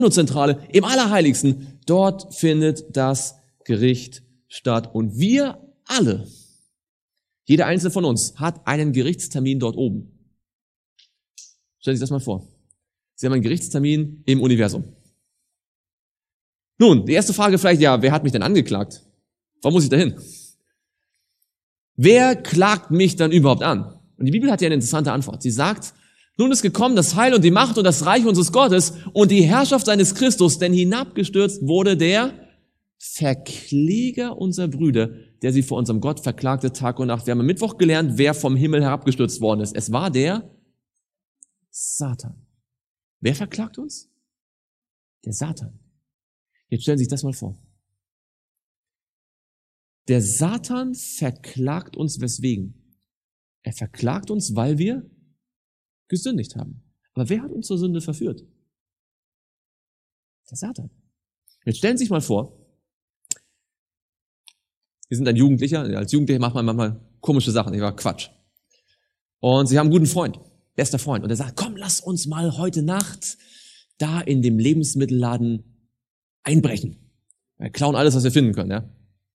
Zentrale, im Allerheiligsten. Dort findet das Gericht statt. Und wir alle, jeder einzelne von uns, hat einen Gerichtstermin dort oben. Stellen Sie sich das mal vor. Sie haben einen Gerichtstermin im Universum. Nun, die erste Frage vielleicht, ja, wer hat mich denn angeklagt? Warum muss ich da hin? Wer klagt mich dann überhaupt an? Und die Bibel hat ja eine interessante Antwort. Sie sagt, nun ist gekommen das Heil und die Macht und das Reich unseres Gottes und die Herrschaft seines Christus, denn hinabgestürzt wurde der Verkläger unserer Brüder, der sie vor unserem Gott verklagte Tag und Nacht. Wir haben am Mittwoch gelernt, wer vom Himmel herabgestürzt worden ist. Es war der Satan. Wer verklagt uns? Der Satan. Jetzt stellen Sie sich das mal vor. Der Satan verklagt uns weswegen? Er verklagt uns, weil wir gesündigt haben. Aber wer hat uns zur Sünde verführt? Der Satan. Jetzt stellen Sie sich mal vor, Sie sind ein Jugendlicher, als Jugendlicher macht man manchmal komische Sachen, Quatsch. Und Sie haben einen guten Freund, bester Freund, und er sagt, komm, lass uns mal heute Nacht da in dem Lebensmittelladen einbrechen. Wir klauen alles, was wir finden können, ja.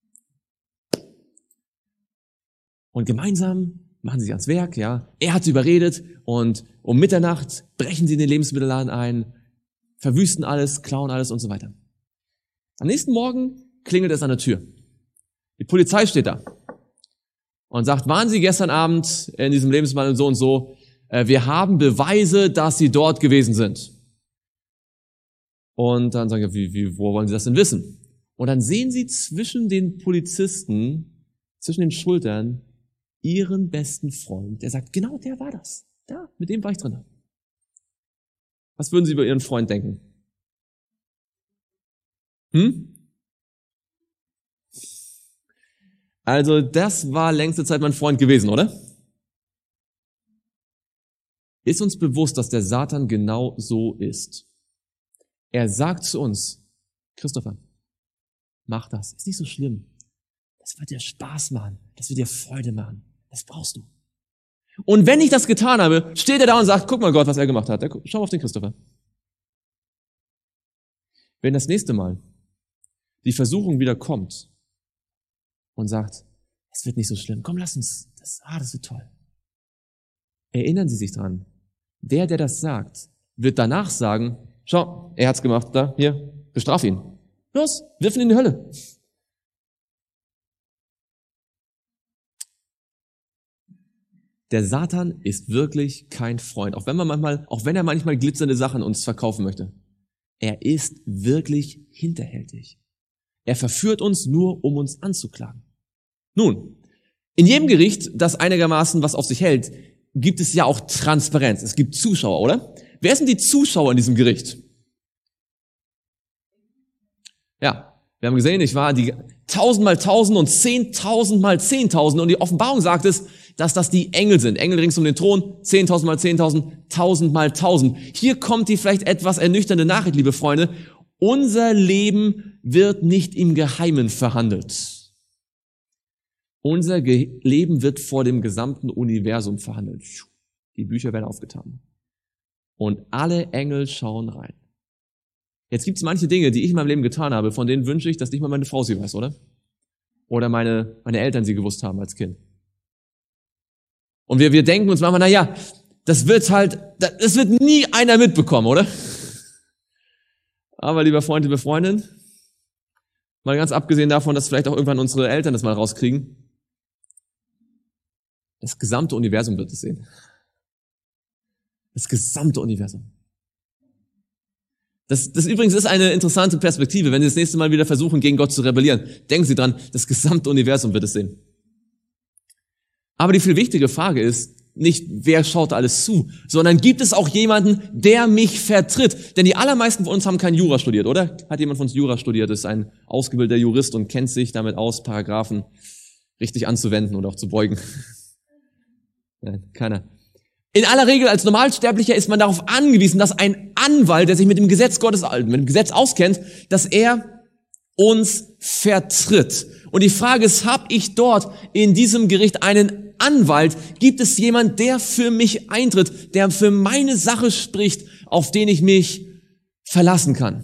Und gemeinsam machen sie sich ans Werk, ja. Er hat sie überredet und um Mitternacht brechen sie in den Lebensmittelladen ein, verwüsten alles, klauen alles und so weiter. Am nächsten Morgen klingelt es an der Tür. Die Polizei steht da und sagt, waren Sie gestern Abend in diesem Lebensmittelladen so und so? Wir haben Beweise, dass Sie dort gewesen sind. Und dann sagen wir, wo wollen Sie das denn wissen? Und dann sehen Sie zwischen den Polizisten, zwischen den Schultern, Ihren besten Freund, der sagt, genau der war das. Da, mit dem war ich drin. Was würden Sie über Ihren Freund denken? Also, das war längste Zeit mein Freund gewesen, oder? Ist uns bewusst, dass der Satan genau so ist? Er sagt zu uns, Christopher, mach das, ist nicht so schlimm. Das wird dir Spaß machen, das wird dir Freude machen. Das brauchst du. Und wenn ich das getan habe, steht er da und sagt, guck mal Gott, was er gemacht hat. Schau auf den Christopher. Wenn das nächste Mal die Versuchung wieder kommt und sagt, es wird nicht so schlimm, komm, lass uns, das wird toll. Erinnern Sie sich dran, der das sagt, wird danach sagen, schau, er hat's gemacht, da, hier, bestraf ihn. Los, wirf ihn in die Hölle. Der Satan ist wirklich kein Freund, auch wenn er manchmal glitzernde Sachen uns verkaufen möchte. Er ist wirklich hinterhältig. Er verführt uns nur, um uns anzuklagen. Nun, in jedem Gericht, das einigermaßen was auf sich hält, gibt es ja auch Transparenz. Es gibt Zuschauer, oder? Wer sind die Zuschauer in diesem Gericht? Ja, wir haben gesehen, ich war die 1000 mal 1000 und 10.000 mal 10.000 und die Offenbarung sagt es, dass das die Engel sind. Engel rings um den Thron, 10.000 mal 10.000, 1000 mal 1000. Hier kommt die vielleicht etwas ernüchternde Nachricht, liebe Freunde. Unser Leben wird nicht im Geheimen verhandelt. Unser Leben wird vor dem gesamten Universum verhandelt. Die Bücher werden aufgetan. Und alle Engel schauen rein. Jetzt gibt es manche Dinge, die ich in meinem Leben getan habe, von denen wünsche ich, dass nicht mal meine Frau sie weiß, oder? Oder meine Eltern sie gewusst haben als Kind. Und wir denken uns manchmal, das wird nie einer mitbekommen, oder? Aber lieber Freund, liebe Freundin, mal ganz abgesehen davon, dass vielleicht auch irgendwann unsere Eltern das mal rauskriegen, das gesamte Universum wird es sehen. Das gesamte Universum. Das übrigens ist eine interessante Perspektive, wenn Sie das nächste Mal wieder versuchen, gegen Gott zu rebellieren. Denken Sie dran, das gesamte Universum wird es sehen. Aber die viel wichtige Frage ist nicht, wer schaut alles zu, sondern gibt es auch jemanden, der mich vertritt? Denn die allermeisten von uns haben kein Jura studiert, oder? Hat jemand von uns Jura studiert, ist ein ausgebildeter Jurist und kennt sich damit aus, Paragraphen richtig anzuwenden und auch zu beugen? Nein, keiner. In aller Regel als Normalsterblicher ist man darauf angewiesen, dass ein Anwalt, der sich mit dem Gesetz Gottes, mit dem Gesetz auskennt, dass er uns vertritt. Und die Frage ist, habe ich dort in diesem Gericht einen Anwalt? Gibt es jemand, der für mich eintritt, der für meine Sache spricht, auf den ich mich verlassen kann.